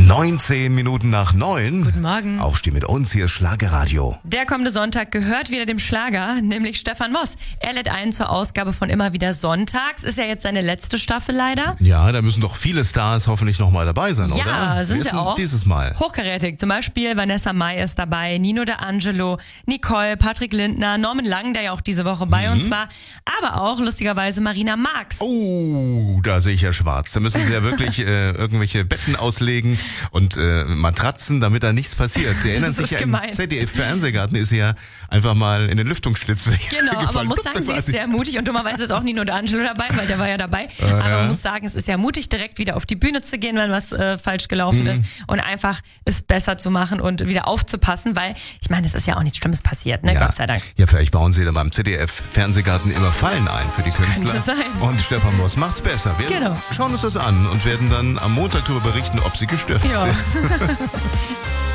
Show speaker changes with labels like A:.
A: 19 Minuten nach 9.
B: Guten Morgen.
A: Aufstehen mit uns, hier ist Schlagerradio.
B: Der kommende Sonntag gehört wieder dem Schlager, nämlich Stefan Moss. Er lädt ein zur Ausgabe von Immer wieder Sonntags. Ist ja jetzt seine letzte Staffel leider.
A: Ja, da müssen doch viele Stars hoffentlich nochmal dabei sein, oder?
B: Ja, sind sie auch.
A: Dieses Mal.
B: Hochkarätig. Zum Beispiel Vanessa Mai ist dabei, Nino D'Angelo, Nicole, Patrick Lindner, Norman Lang, der ja auch diese Woche bei uns war. Aber auch lustigerweise Marina Marx.
A: Oh, da sehe ich ja schwarz. Da müssen sie ja wirklich irgendwelche Betten auslegen und Matratzen, damit da nichts passiert. Sie erinnern sich ja, im ZDF-Fernsehgarten ist sie ja einfach mal in den Lüftungsschlitz
B: Genau, aber man muss sagen, sie ist sehr mutig und dummerweise ist auch Nino D'Angelo dabei, weil der war ja dabei. Aber man muss sagen, es ist ja mutig, direkt wieder auf die Bühne zu gehen, wenn was falsch gelaufen ist und einfach es besser zu machen und wieder aufzupassen, weil ich meine, es ist ja auch nichts Schlimmes passiert, ne?
A: Ja.
B: Gott sei Dank.
A: Ja, vielleicht bauen sie da beim ZDF-Fernsehgarten immer Fallen ein für die Künstler.
B: Könnte sein.
A: Und Stefan Moss macht's besser. Wir schauen uns das an und werden dann am Montag darüber berichten, ob sie gestürzt ist.